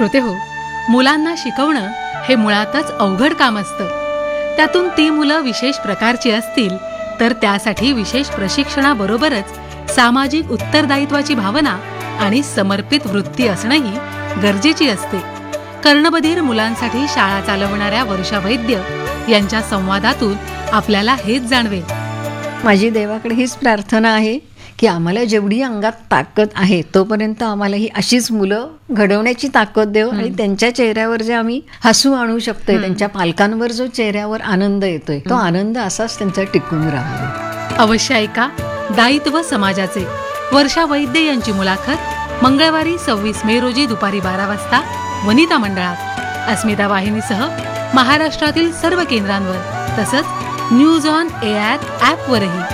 श्रोतेहो, मुलांना शिकवणं हे मुळातच अवघड काम असतं. त्यातून ती मुलं विशेष प्रकारची असतील तर त्यासाठी विशेष प्रशिक्षणाबरोबरच सामाजिक उत्तरदायित्वाची भावना आणि समर्पित वृत्ती असणंही गरजेची असते. कर्णबधीर मुलांसाठी शाळा चालवणाऱ्या वर्षा वैद्य यांच्या संवादातून आपल्याला हेच जाणवेल. माझी देवाकडे हीच प्रार्थना आहे की आम्हाला जेवढी अंगात ताकद आहे तोपर्यंत आम्हाला ही अशीच मुलं घडवण्याची ताकद देव आणि त्यांच्या चेहऱ्यावर जे आम्ही हसू आणू शकतोय, त्यांच्या पालकांवर जो चेहऱ्यावर आनंद येतोय तो आनंद असाच त्यांचा टिकून राहावा. अवश्य ऐका दायित्व समाजाचे. वर्षा वैद्य यांची मुलाखत मंगळवारी 26 मे रोजी दुपारी 12 वाजता वनिता मंडळात अस्मिता वाहिनीसह महाराष्ट्रातील सर्व केंद्रांवर, तसंच न्यूज ऑन एआर ॲपवरही.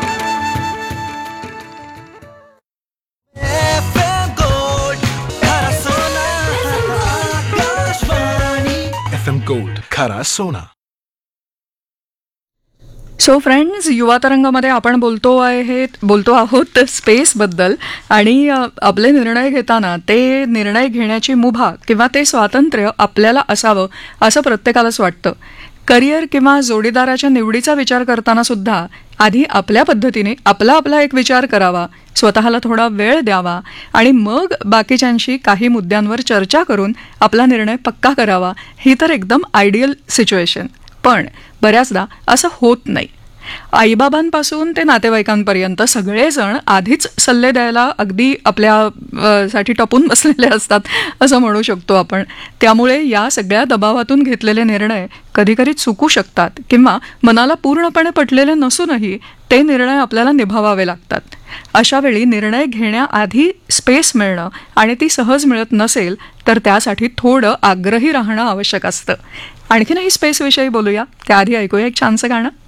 गोल्ड खरा सोना. सो फ्रेंड्स, युवा तरंगामध्ये आपण बोलतो आहोत स्पेसबद्दल. आणि आपले निर्णय घेताना ते निर्णय घेण्याची मुभा किंवा ते स्वातंत्र्य आपल्याला असावं असं प्रत्येकालाच वाटतं. करिअर किंवा जोडीदाराच्या निवडीचा विचार करताना सुद्धा आधी आपल्या पद्धतीने आपला एक विचार करावा, स्वतःला थोडा वेळ द्यावा आणि मग बाकीच्यांशी काही मुद्द्यांवर चर्चा करून आपला निर्णय पक्का करावा. ही तर एकदम आयडियल सिच्युएशन. पण बऱ्याचदा असं होत नाही. आईबाबांपासून ते नातेवाईकांपर्यंत सगळेजण आधीच सल्ले द्यायला अगदी आपल्यासाठी टपून बसलेले असतात असं म्हणू शकतो आपण. त्यामुळे या सगळ्या दबावातून घेतलेले निर्णय कधीकधी चुकू शकतात किंवा मनाला पूर्णपणे पटलेले नसूनही ते निर्णय आपल्याला निभावावे लागतात. अशा वेळी निर्णय घेण्याआधी स्पेस मिळणं आणि ती सहज मिळत नसेल तर त्यासाठी थोडं आग्रही राहणं आवश्यक असतं. आणखीनही स्पेसविषयी बोलूया, त्याआधी ऐकूया एक छानसं गाणं.